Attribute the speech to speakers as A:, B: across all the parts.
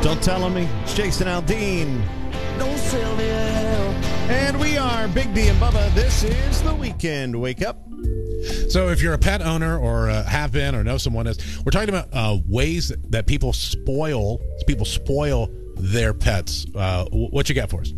A: Don't tell me. It's Jason Aldean.
B: No Sylvia.
A: And we are Big D and Bubba. This is The Weekend Wake Up.
C: So if you're a pet owner or have been or know someone is, we're talking about ways that people spoil their pets. What you got for us?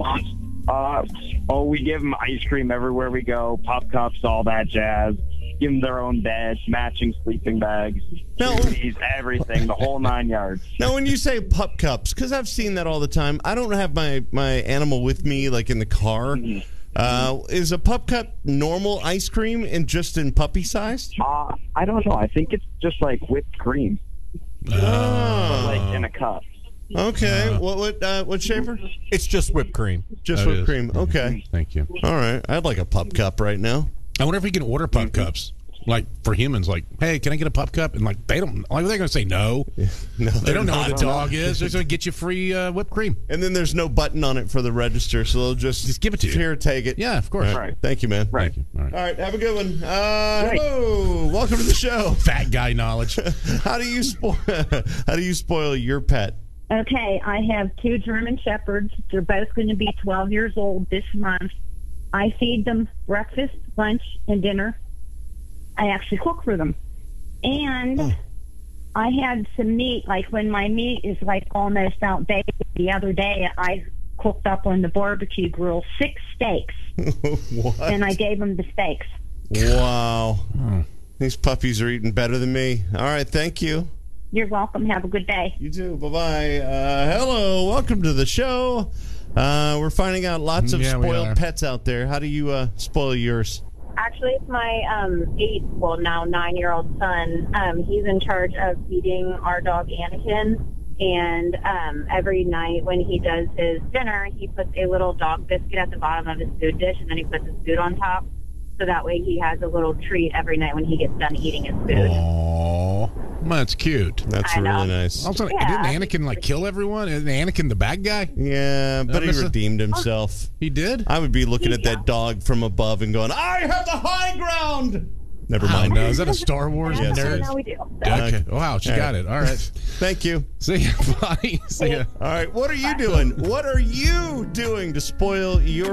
D: We give them ice cream everywhere we go, pop cups, all that jazz. Give them their own beds, matching sleeping bags, trees, everything, the whole 9 yards.
A: Now, when you say pup cups, because I've seen that all the time, I don't have my animal with me, like in the car. Is a pup cup normal ice cream and just in puppy size?
D: I don't know. I think it's just like whipped cream, like in a cup.
A: Okay. What Schaefer?
B: It's just whipped cream.
A: Just whipped cream. Okay.
C: Thank you.
A: All right. I'd like a pup cup right now.
C: I wonder if we can order pup cups, like for humans. Like, hey, can I get a pup cup? And like, they don't. Like, they're going to say no.
A: No,
C: They don't know what the dog is. They're going to get you free whipped cream.
A: And then there's no button on it for the register, so they'll just
C: give it to you.
A: Here, take it.
C: Yeah, of course.
A: All right. Thank you, man.
D: Right.
C: Thank you. All right.
A: Have a good one. Hello. Welcome to the show.
C: Fat guy knowledge.
A: How do you spoil your pet?
E: Okay, I have 2 German Shepherds. They're both going to be 12 years old this month. I feed them breakfast, lunch, and dinner. I actually cook for them. And I had some meat, like when my meat is like almost outdated. The other day, I cooked up on the barbecue grill 6 steaks.
A: What?
E: And I gave them the steaks.
A: Wow. These puppies are eating better than me. All right, thank you.
E: You're welcome. Have a good day.
A: You too. Bye-bye. Hello. Welcome to the show. We're finding out lots of spoiled pets out there. How do you spoil yours?
F: Actually, it's my now 9-year-old son. He's in charge of feeding our dog Anakin. And every night when he does his dinner, he puts a little dog biscuit at the bottom of his food dish, and then he puts his food on top. So that way he has a little treat every night when he gets done eating his food.
C: Aww. That's cute.
A: That's really nice.
C: Also, didn't Anakin kill everyone? Isn't Anakin the bad guy?
A: Yeah, but he redeemed himself.
C: He did?
A: I would be looking at that dog from above and going, I have the high ground! Never mind.
C: No, is that a Star Wars nerd?
F: No, we do.
C: Okay. Wow, she got it. All right.
A: Thank you.
C: See ya. Bye. See ya.
A: All right, what are you doing? What are you doing to spoil your